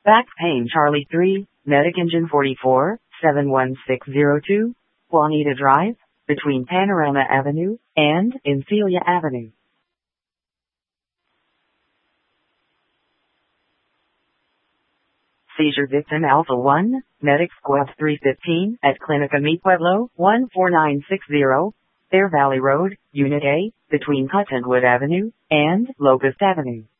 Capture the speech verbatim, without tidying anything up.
Back pain Charlie three, Medic Engine forty-four, seven one six zero two, Juanita Drive, between Panorama Avenue and Encilia Avenue. Seizure victim Alpha one, Medic Squad three fifteen at Clinica Mi Pueblo, one four nine six zero, Fair Valley Road, Unit A, between Cottonwood Avenue and Locust Avenue.